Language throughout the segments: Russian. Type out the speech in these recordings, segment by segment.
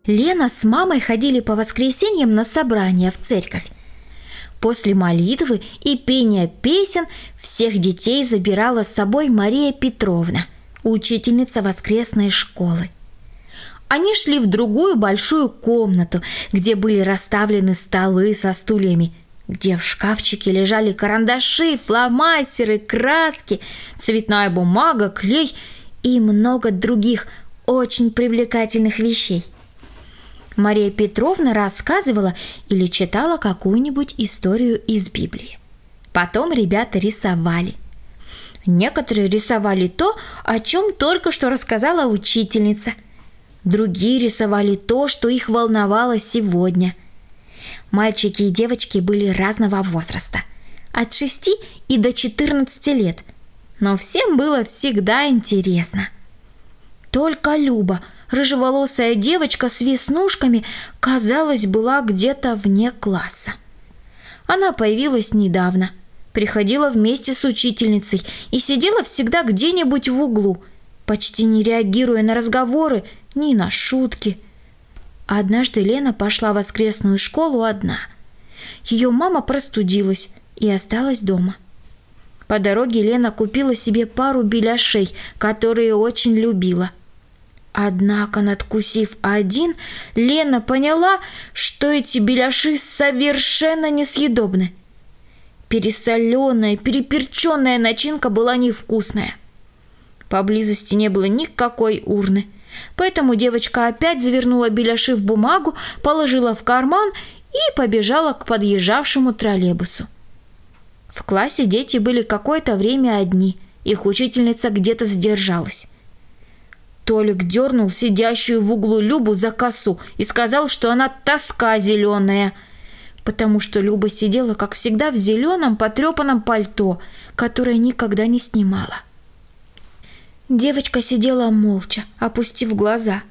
Лена с мамой ходили по воскресеньям на собрания в церковь. После молитвы и пения песен всех детей забирала с собой Мария Петровна, учительница воскресной школы. Они шли в другую большую комнату, где были расставлены столы со стульями, где в шкафчике лежали карандаши, фломастеры, краски, цветная бумага, клей и много других очень привлекательных вещей. Мария Петровна рассказывала или читала какую-нибудь историю из Библии. Потом ребята рисовали. Некоторые рисовали то, о чем только что рассказала учительница. Другие рисовали то, что их волновало сегодня. Мальчики и девочки были разного возраста, от 6 и до 14 лет, но всем было всегда интересно. Только Люба, рыжеволосая девочка с веснушками, казалось, была где-то вне класса. Она появилась недавно, приходила вместе с учительницей и сидела всегда где-нибудь в углу, почти не реагируя на разговоры ни на шутки. Однажды Лена пошла в воскресную школу одна. Ее мама простудилась и осталась дома. По дороге Лена купила себе пару беляшей, которые очень любила. Однако, надкусив один, Лена поняла, что эти беляши совершенно несъедобны. Пересоленная, переперченная начинка была невкусная. Поблизости не было никакой урны, поэтому девочка опять завернула беляши в бумагу, положила в карман и побежала к подъезжавшему троллейбусу. В классе дети были какое-то время одни, их учительница где-то задержалась. Толик дернул сидящую в углу Любу за косу и сказал, что она тоска зеленая, потому что Люба сидела, как всегда, в зеленом потрепанном пальто, которое никогда не снимала. Девочка сидела молча, опустив глаза.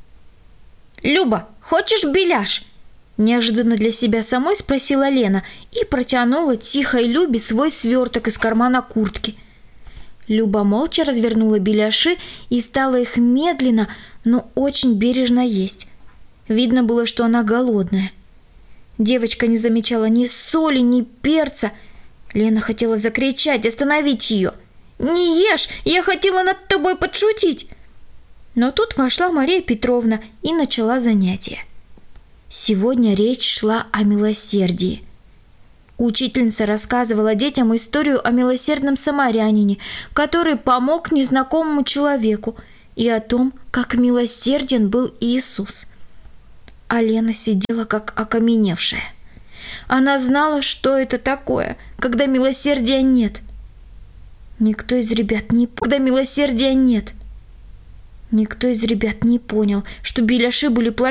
«Люба, хочешь беляш?» Неожиданно для себя самой спросила Лена и протянула тихой Любе свой сверток из кармана куртки. Люба молча развернула беляши и стала их медленно, но очень бережно есть. Видно было, что она голодная. Девочка не замечала ни соли, ни перца. Лена хотела закричать, остановить ее. «Не ешь! Я хотела над тобой подшутить!» Но тут вошла Мария Петровна и начала занятие. Сегодня речь шла о милосердии. Учительница рассказывала детям историю о милосердном самарянине, который помог незнакомому человеку, и о том, как милосерден был Иисус. А Лена сидела как окаменевшая. Она знала, что это такое, когда милосердия нет. Никто из ребят не понял, что беляши были плохими.